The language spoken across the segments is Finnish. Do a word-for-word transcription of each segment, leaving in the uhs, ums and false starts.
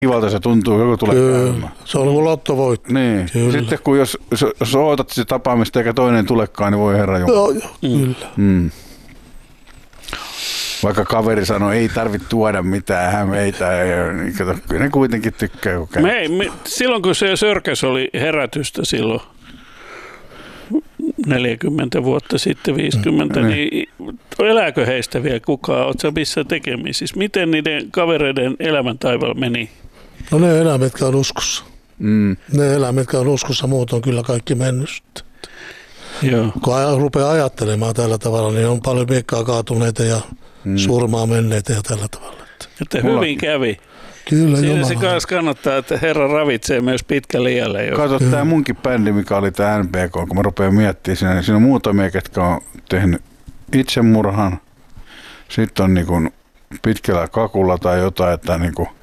kivalta se tuntuu, joku tulee Kyllä, käymään. se on kuin lottovoitto. Niin. Kyllä. Sitten kun jos, jos ootat sitä tapaamista eikä toinen tulekaan, niin voi herra jumala. Joo, joo, kyllä. Mm. Vaikka kaveri sanoi, ei tarvitse tuoda mitään hämeitä, niin kato, kyllä ne kuitenkin tykkää. Kun käy. Me, me, silloin kun se Sörkäs oli herätystä silloin neljäkymmentä vuotta sitten, viisikymmentä, mm. niin elääkö heistä vielä kukaan? Oletko missä tekemisissä? Miten niiden kavereiden elämäntaival meni? No ne elämät, jotka on uskossa. Mm. Ne elämät, jotka on uskossa, muut on kyllä kaikki mennyt. Joo. Kun rupeaa ajattelemaan tällä tavalla, niin on paljon miekkaa kaatuneita ja mm. surmaa menneitä ja tällä tavalla. Että hyvin kävi. Kyllä, siinä Jumala. se kanssa kannattaa, että Herra ravitsee myös pitkälle iälle. Kato, tämä munkin bändi, mikä oli tämä N P K, kun mä rupean miettimään siinä, niin siinä on muutamia, ketkä on tehnyt itsemurhan. Sitten on niin kuin pitkällä kakulla tai jotain, että niin kuin,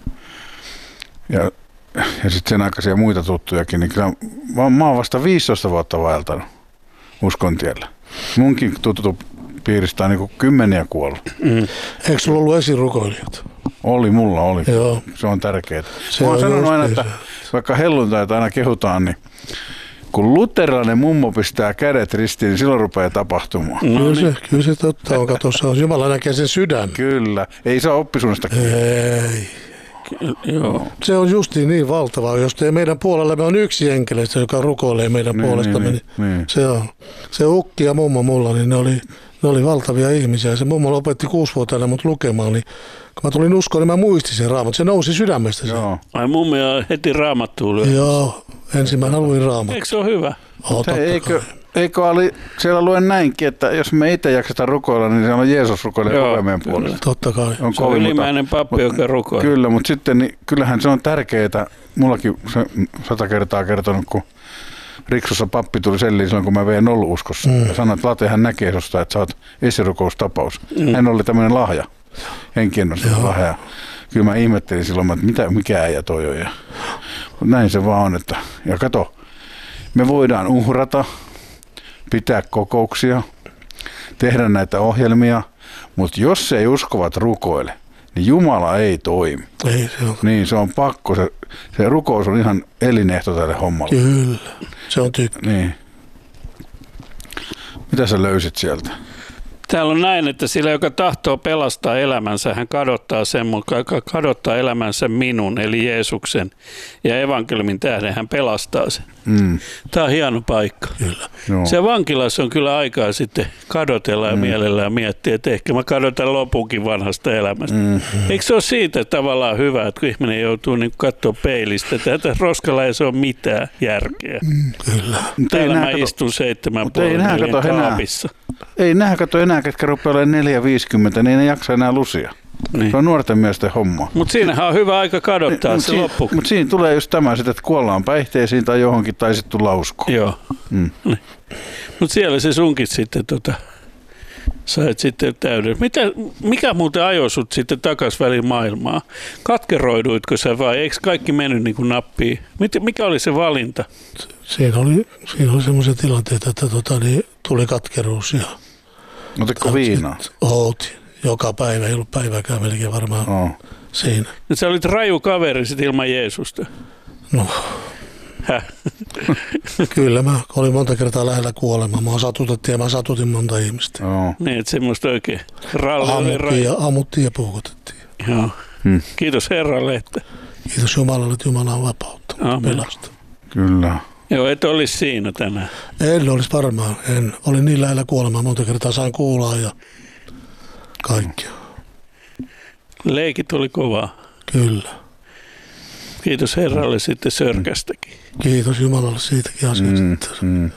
ja, ja sitten sen aikaisia muita tuttujakin, niin kyllä mä, mä oon vasta viisitoista vuotta vaeltanut uskontiellä. Munkin tuttu piiristä on niin kuin kymmeniä kuollut. Mm. Eikö sulla ollut esirukoilijat? Oli, mulla oli. Joo. Se on tärkeää. Se mä oon on sanonut aina, että se. vaikka helluntaita aina kehutaan, niin kun luterilainen mummo pistää kädet ristiin, niin silloin rupeaa tapahtumaan. No, kyllä, niin. se, kyllä se totta on. Kato, se on. Jumala näkee sen sydän. Kyllä. Ei saa oppisuunnasta. Ei. Joo. Se on justiin niin valtavaa. Jos te meidän puolella on yksi enkeleistä, joka rukoilee meidän Niin, puolestamme, niin, niin, niin. se on. Se ukki ja mummo mulla, niin ne oli, ne oli valtavia ihmisiä. Se mummo lopetti kuusivuotiaana mut lukemaan, niin kun mä tulin uskoon, niin mä muistin sen raamatun. Se nousi sydämestä. Se. Joo. Ai mummi on heti raamattuun lyö. Joo, ensimmäinen luin raamatun. Eikö se ole hyvä? Oh, Se, eikö, eikö oli, siellä luen näinkin, että jos me itse jaksetaan rukoilla, niin se on Jeesus rukoilee koko meidän puolesta. Totta kai. On Se on kovin, ylimmäinen pappi, mutta, joka rukoilee. Kyllä, mutta sitten niin, kyllähän se on tärkeää. Mullakin se sata kertaa kertonut, kun Riksussa pappi tuli selliin silloin, kun mä vein ollut uskossa. Mm. Ja sanoi, että Latehan näkee susta, että sä oot esirukoustapaus. Mm. Hän oli tämmöinen lahja, henkien lahja. Kyllä mä ihmettelin silloin, että mitä, mikä äijä toi on. Ja, mutta näin se vaan on. Että, ja kato, me voidaan uhrata, pitää kokouksia, tehdä näitä ohjelmia, mutta jos ei uskovat rukoile, niin Jumala ei toimi. Ei se on. Niin, se on pakko. Se, se rukous on ihan elinehto tälle hommalle. Kyllä, se on tykkää. Niin. Mitä sä löysit sieltä? Täällä on näin, että sillä, joka tahtoo pelastaa elämänsä, hän kadottaa sen, mutta joka kadottaa elämänsä minun, eli Jeesuksen, ja evankeliumin tähden hän pelastaa sen. Mm. Tämä on hieno paikka. Kyllä. Joo. Se vankilassa on kyllä aikaa sitten kadotella ja mm. mielellään miettiä, että ehkä mä kadotan lopunkin vanhasta elämästä. Mm. Eikö se ole siitä tavallaan hyvä, että kun ihminen joutuu niin katsoa peilistä, että tätä roskalla ei se ole mitään järkeä. Mm, kyllä. Täällä mä kato, istun seitsemän puolen kaapissa. Ei nähdä kato enää, ketkä rupeaa olemaan neljä viisikymmentä, niin ei ne jaksa enää lusia. Niin. Se on nuorten miesten homma. Mutta siinähän on hyvä aika kadottaa niin, se siinä, loppu. Mutta siinä tulee just tämä, että kuollaan päihteisiin tai johonkin, tai sitten tullaan uskoon. Joo. Mm. Niin. Mutta siellä se sunkin sitten tota, sait sitten täyden. Mitä, mikä muuten ajoi sut sitten takas väliin maailmaa? Katkeroiduitko sä vai eikö kaikki mennyt niin kuin nappiin? Mikä oli se valinta? Siinä oli, siinä oli semmoisia tilanteita, että tota, niin tuli katkeruus. Ja otitko viinaa? Otin. Joka päivä, ei ollut päivääkään melkein varmaan oh. siinä. No, sä olit raju kaveri sit ilman Jeesusta. No, Häh? Kyllä mä olin monta kertaa lähellä kuolemaa. Mä satutettiin ja mä satutin monta ihmistä. Oh. Niin, että semmoista oikein ralli. Ammuttiin ja, ammuttiin ja puukotettiin. Joo. Hmm. Kiitos Herralle, että... Kiitos Jumalalle, että Jumala on vapauttanut pelasta. Kyllä. Joo, et olisi siinä tänään. En olisi varmaan. En. Olin niin lähellä kuolemaa. Monta kertaa sain kuulaa ja kaikkia. Leikit oli kovaa. Kyllä. Kiitos Herralle sitten Sörkästäkin. Kiitos Jumalalle siitäkin asiasta. Mm, mm.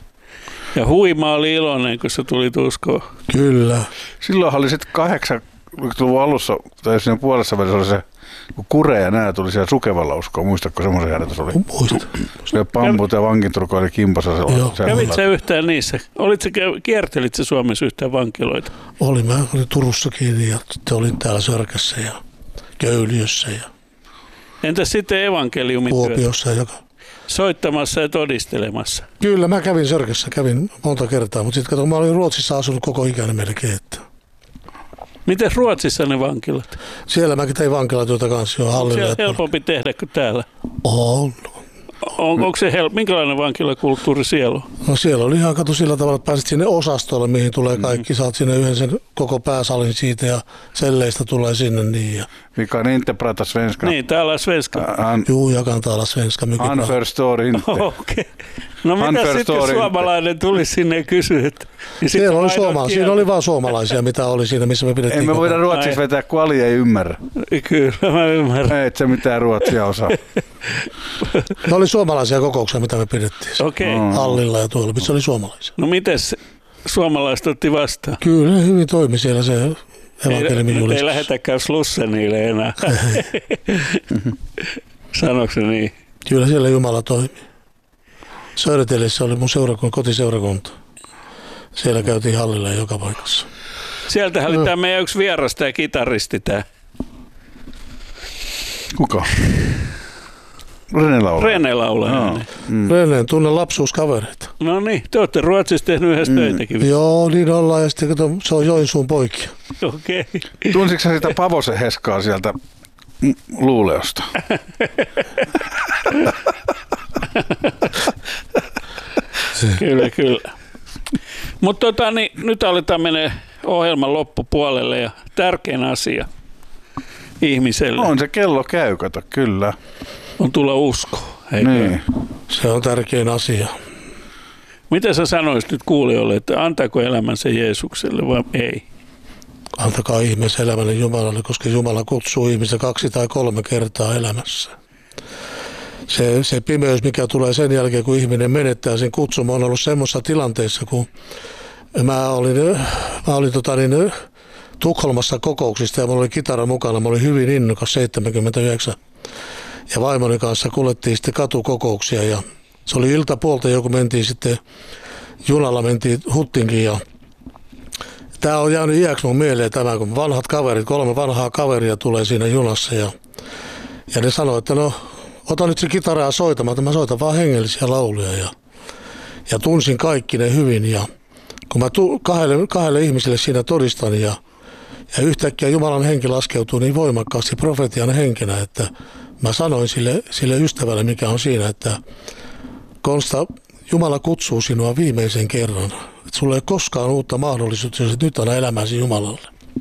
Ja oli iloinen, kun sä tulit uskoon. Kyllä. Silloinhan oli sitten kahdeksankymmentäluvun alussa, tai siinä puolessa välissä oli se, kun Kure ja nää tuli siellä Sukevalla uskoon. Muistatko semmoisen herätys oli? Muistan. Se pamput ja vankinturko oli kimpassa. Kävit sä yhtään niissä? Olitko, kiertelit sä Suomessa yhtään vankiloita? Oli. Mä olin Turussa kiinni ja sitten olin täällä Sörkässä ja Köyliössä ja entäs sitten evankeliumin Kuopiossa ja joka... soittamassa ja todistelemassa? Kyllä, mä kävin Sörkässä, kävin monta kertaa, mutta sitten kato, mä olin Ruotsissa asunut koko ikäni melkein. Että... Miten Ruotsissa ne vankilat? Siellä mäkin tein vankilatyötä kanssa jo hallilla. Siellä helpompi tehdä kuin täällä. On. On, onko se hel- minkälainen vankilakulttuuri siellä on? No siellä oli ihan kato sillä tavalla, että pääsit sinne osastolle, mihin tulee kaikki. Mm-hmm. Saat sinne yhden sen koko pääsalin siitä ja selleistä tulee sinne niin. Ja... Mikä on inte prata svenska? Niin, täällä on svenska. Han, Juu, jag kan tala svenska mycket han bra. förstår inte. Okei. Okay. No mitä sitten suomalainen tuli sinne ja kysyi, että... Niin siellä oli suomalaisia, siinä oli vaan suomalaisia, mitä oli siinä, missä me pidettiin. Ei me voida ruotsiksi vetää, kun Ali ei ymmärrä. Kyllä, mä ymmärrän. Ei, et sä mitään ruotsia osaa. Ne oli suomalaisia kokouksia, mitä me pidettiin. Okei. Okay. Hallilla ja tuolla, missä oli suomalaisia. No mites suomalaiset otti vastaan? Kyllä, ne hyvin toimi siellä se evankeliumin julistus. Ei lähetäkään Slussenille enää. Sanoiko se niin? Kyllä siellä Jumala toimi. Södertälessä oli mun seurakunta, kotiseurakunta. Siellä käytiin hallilla joka paikassa. Sieltähän oli no. Tämä meidän yksi vieras, tämä kitaristi. Tämä. Kuka? Rene Laula. Rene Laula. No. Mm. Rene, tunne lapsuuskavereita. No niin, te olette Ruotsissa tehnyt yhdessä mm. töitäkin. Joo, niin ollaan. Ja sitten kato, se on Joensuun poikia. Okei. Okay. Tunsitko sä sitä Pavosen Heskaa sieltä Luuleosta? Kyllä, kyllä. Mutta tota, niin, nyt aletaan mennä ohjelman loppupuolelle ja tärkein asia ihmiselle. On se kello käy, kato, kyllä. On tulla usko. Niin. Se on tärkein asia. Mitä sä sanoisit nyt kuulijoille, että antaako elämänsä Jeesukselle vai ei? Antakaa ihmeessä elämälle Jumalalle, koska Jumala kutsuu ihmistä kaksi tai kolme kertaa elämässä. Se, se pimeys, mikä tulee sen jälkeen, kun ihminen menettää sen kutsun, on ollut semmoisessa tilanteessa, kun mä olin, mä olin tota niin, Tukholmassa kokouksista ja mulla oli kitara mukana. Mä olin hyvin innokas seitsemänkymmentäyhdeksän ja vaimoni kanssa kuljettiin sitten katukokouksia ja se oli iltapuolta, joku mentiin sitten junalla, mentiin Huttinkin ja tämä on jäänyt iäksi mun mieleen tämä, kun vanhat kaverit, kolme vanhaa kaveria tulee siinä junassa ja, ja ne sanoi, että no ota nyt se kitara ja soita, mä soitan vaan hengellisiä lauluja ja, ja tunsin kaikki ne hyvin ja kun mä tu, kahdelle, kahdelle ihmiselle siinä todistan ja, ja yhtäkkiä Jumalan henki laskeutuu niin voimakkaasti profetian henkenä, että mä sanoin sille, sille ystävälle, mikä on siinä, että Konsta, Jumala kutsuu sinua viimeisen kerran. Että sulla ei koskaan uutta mahdollisuutta, jos et nyt anna elämäsi Jumalalle.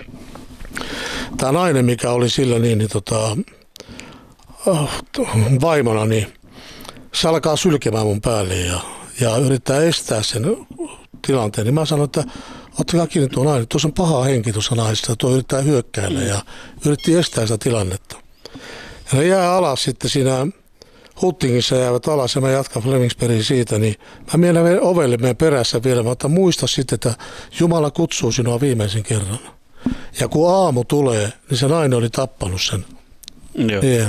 Tämä nainen, mikä oli sillä niin, niin tota, oh, vaimona, niin se alkaa sylkemään mun päälle ja, ja yrittää estää sen tilanteen. Niin mä sanoin, että ottakaa kiinni tuo nainen. Tuossa on paha henki tuossa naisessa. Tuo yrittää hyökkäillä ja yritti estää sitä tilannetta. Ja ne jää alas sitten siinä Huttingissa jäävät alas ja mä jatkan Flemingsbergin siitä, niin mä menen ovelle meidän perässä vielä, mä otan muista sitten, että Jumala kutsuu sinua viimeisen kerran. Ja kun aamu tulee, niin se nainen oli tappanut sen. Joo. Yeah.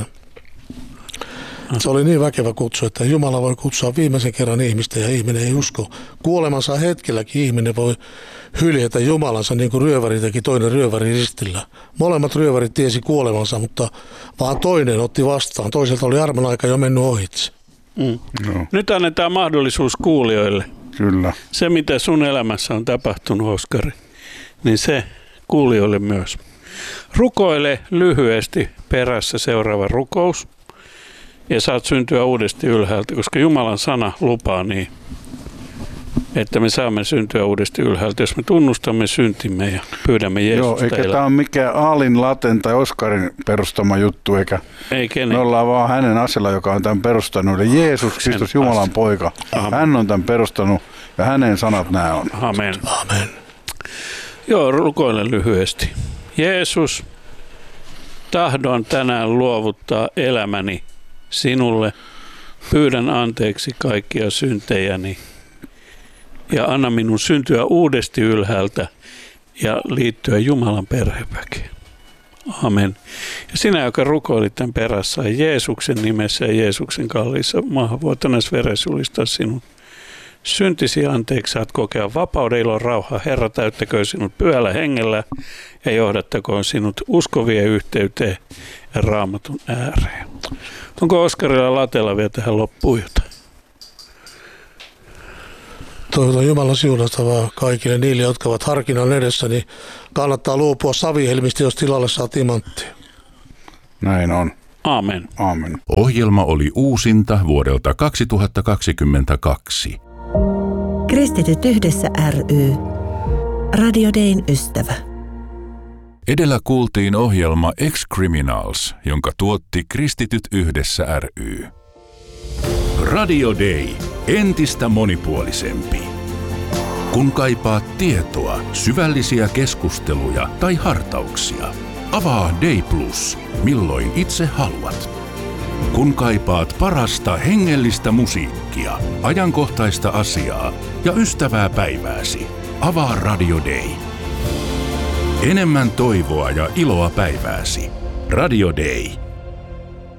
Se oli niin väkevä kutsu, että Jumala voi kutsua viimeisen kerran ihmistä ja ihminen ei usko. Kuolemansa hetkelläkin ihminen voi hyljätä Jumalansa niin kuin ryöväri teki toinen ryöväri ristillä. Molemmat ryövärit tiesi kuolemansa, mutta vaan toinen otti vastaan. Toiselta oli armon aika jo mennyt ohitse. Mm. No. Nyt annetaan mahdollisuus kuulijoille. Kyllä. Se, mitä sun elämässä on tapahtunut, Oskari, niin se kuulijoille myös. Rukoile lyhyesti perässä seuraava rukous. Ja saat syntyä uudesti ylhäältä, koska Jumalan sana lupaa niin, että me saamme syntyä uudesti ylhäältä, jos me tunnustamme syntimme ja pyydämme Jeesusta. Joo, eikä tämä ole mikään Aalin, Laten tai Oskarin perustama juttu, eikä ei me ollaan vaan hänen asialla, joka on tämän perustanut. Eli Jeesus Kristus, Jumalan poika, Amen. Hän on tämän perustanut ja hänen sanat nämä on. Amen. Amen. Joo, rukoile lyhyesti. Jeesus, tahdon tänään luovuttaa elämäni sinulle, pyydän anteeksi kaikkia syntejäni ja anna minun syntyä uudesti ylhäältä ja liittyä Jumalan perheväkeen. Amen. Ja sinä, joka rukoilit tämän perässä, Jeesuksen nimessä ja Jeesuksen kalliissa maahanvuotaneessa veressä julistaa sinun syntisi anteeksi, saat kokea vapauden, ilon, rauhaa. Herra, täyttäköön sinut pyhällä hengellä ja johdattakoon sinut uskovien yhteyteen ja Raamatun ääreen. Onko Oskarilla Latella vielä tähän loppuun jotain? Toivotan Jumalan siunasta vaan kaikille niille, jotka ovat harkinnan edessä, niin kannattaa luopua savihelmistä, jos tilalle saa timanttia. Näin on. Aamen. Aamen. Ohjelma oli uusinta vuodelta kaksituhattakaksikymmentäkaksi. Kristityt yhdessä ry. Radio Dayn ystävä. Edellä kuultiin ohjelma Ex-Criminals, jonka tuotti Kristityt yhdessä ry. Radio Day. Entistä monipuolisempi. Kun kaipaat tietoa, syvällisiä keskusteluja tai hartauksia, avaa Day Plus, milloin itse haluat. Kun kaipaat parasta hengellistä musiikkia, ajankohtaista asiaa ja ystävää päivääsi, avaa Radio Day. Enemmän toivoa ja iloa päivääsi. Radio Day.